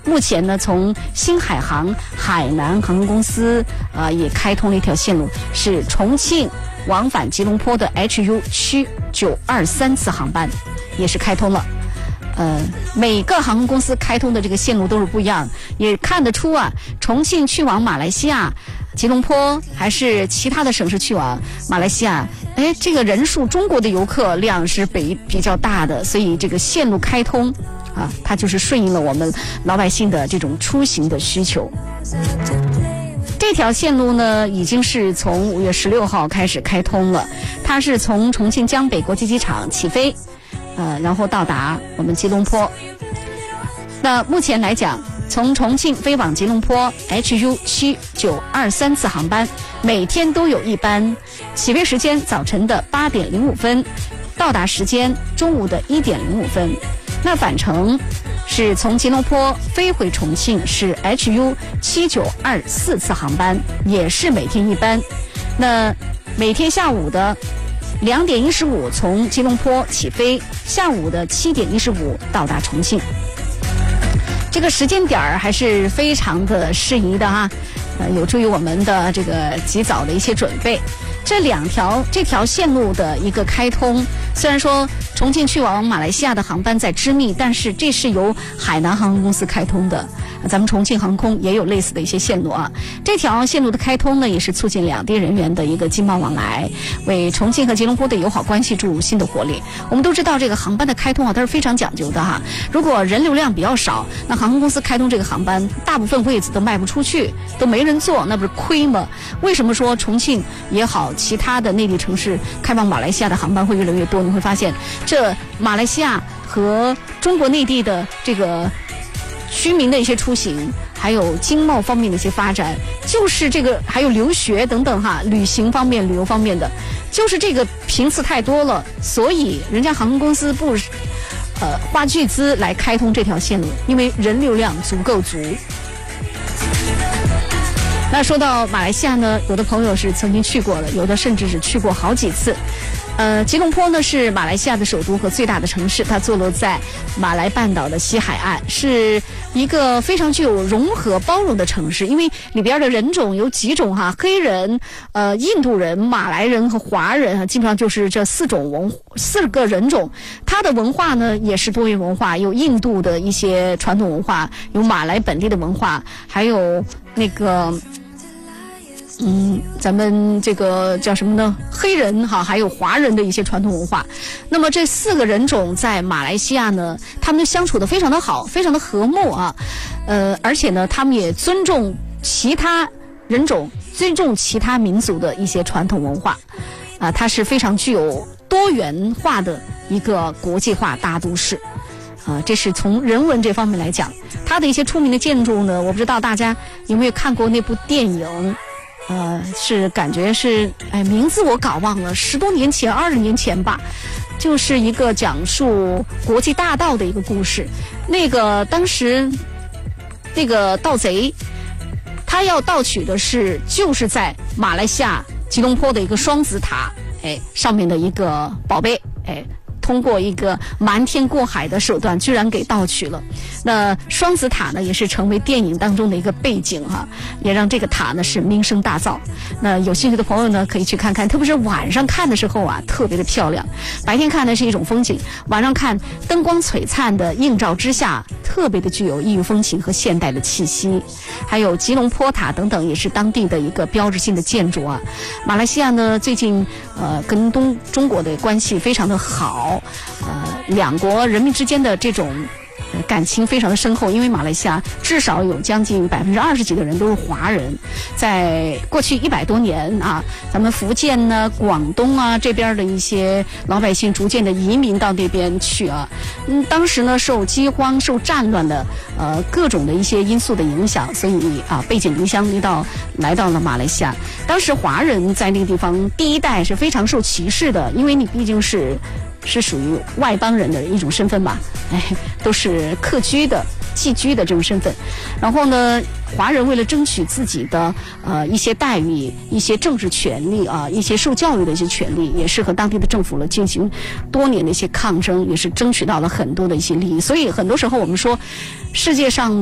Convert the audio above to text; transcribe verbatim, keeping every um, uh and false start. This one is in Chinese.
目前呢，从新海航海南航空公司啊、呃、也开通了一条线路，是重庆往返吉隆坡的 H U 七九二三次航班，也是开通了。呃，每个航空公司开通的这个线路都是不一样，也看得出啊，重庆去往马来西亚、吉隆坡还是其他的省市去往马来西亚，哎，这个人数中国的游客量是比比较大的，所以这个线路开通啊，它就是顺应了我们老百姓的这种出行的需求。这条线路呢，已经是从五月十六号开始开通了，它是从重庆江北国际机场起飞。呃，然后到达我们吉隆坡。那目前来讲，从重庆飞往吉隆坡 H U 七九二三次航班，每天都有一班，起飞时间早晨的八点零五分，到达时间中午的一点零五分。那返程是从吉隆坡飞回重庆，是 H U 七九二四次航班，也是每天一班。那每天下午的两点一十五从吉隆坡起飞，下午的七点一十五到达重庆。这个时间点儿还是非常的适宜的哈，呃，有助于我们的这个及早的一些准备。这两条这条线路的一个开通，虽然说重庆去往马来西亚的航班在织密，但是这是由海南航空公司开通的，咱们重庆航空也有类似的一些线路啊。这条线路的开通呢，也是促进两地人员的一个经贸往来，为重庆和吉隆坡的友好关系注入新的活力。我们都知道这个航班的开通啊，它是非常讲究的哈。如果人流量比较少，那航空公司开通这个航班，大部分位子都卖不出去，都没人坐，那不是亏吗？为什么说重庆也好，其他的内地城市开往马来西亚的航班会越来越多？你会发现，这马来西亚和中国内地的这个居民的一些出行，还有经贸方面的一些发展，就是这个还有留学等等哈，旅行方面、旅游方面的，就是这个频次太多了，所以人家航空公司不呃花巨资来开通这条线路，因为人流量足够足。那说到马来西亚呢，有的朋友是曾经去过的，有的甚至是去过好几次。呃，吉隆坡呢是马来西亚的首都和最大的城市，它坐落在马来半岛的西海岸，是一个非常具有融合包容的城市。因为里边的人种有几种哈，黑人、呃印度人、马来人和华人啊，基本上就是这四种文四个人种。它的文化呢也是多元文化，有印度的一些传统文化，有马来本地的文化，还有那个。嗯，咱们这个叫什么呢？黑人哈，还有华人的一些传统文化。那么这四个人种在马来西亚呢，他们相处的非常的好，非常的和睦啊。呃，而且呢，他们也尊重其他人种，尊重其他民族的一些传统文化。啊，它是非常具有多元化的一个国际化大都市。啊，这是从人文这方面来讲，它的一些出名的建筑呢，我不知道大家有没有看过那部电影。呃，是感觉是，哎，名字我搞忘了，十多年前、二十年前吧，就是一个讲述国际大盗的一个故事。那个当时那个盗贼，他要盗取的是就是在马来西亚吉隆坡的一个双子塔，哎，上面的一个宝贝，哎。通过一个瞒天过海的手段，居然给盗取了。那双子塔呢，也是成为电影当中的一个背景哈，也让这个塔呢是名声大噪。那有兴趣的朋友呢，可以去看看，特别是晚上看的时候啊，特别的漂亮。白天看的是一种风景，晚上看灯光璀璨的映照之下，特别的具有异域风情和现代的气息。还有吉隆坡塔等等，也是当地的一个标志性的建筑啊。马来西亚呢，最近呃跟东中国的关系非常的好。呃，两国人民之间的这种感情非常的深厚，因为马来西亚至少有将近百分之二十几的人都是华人，在过去一百多年啊，咱们福建呢、广东啊这边的一些老百姓逐渐的移民到那边去啊，嗯，当时呢受饥荒、受战乱的呃各种的一些因素的影响，所以啊背井离乡离到来到了马来西亚。当时华人在那个地方第一代是非常受歧视的，因为你毕竟是。是属于外邦人的一种身份吧，哎，都是客居的、寄居的这种身份。然后呢，华人为了争取自己的呃一些待遇、一些政治权利啊、一些受教育的一些权利，也是和当地的政府了进行多年的一些抗争，也是争取到了很多的一些利益。所以很多时候我们说，世界上。